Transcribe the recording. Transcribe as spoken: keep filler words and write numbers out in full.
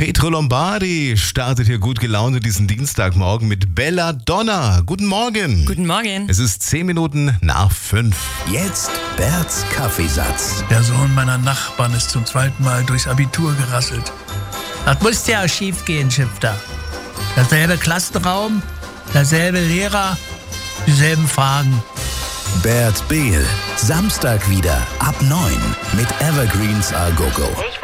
Pietro Lombardi startet hier gut gelaunt diesen Dienstagmorgen mit Belladonna. Guten Morgen. Guten Morgen. Es ist zehn Minuten nach fünf. Jetzt Berts Kaffeesatz. Der Sohn meiner Nachbarn ist zum zweiten Mal durchs Abitur gerasselt. Das musste ja schief gehen, Schifter. Derselbe Klassenraum, derselbe Lehrer, dieselben Fragen. Bert Behl, Samstag wieder ab neun mit Evergreens A Go Go.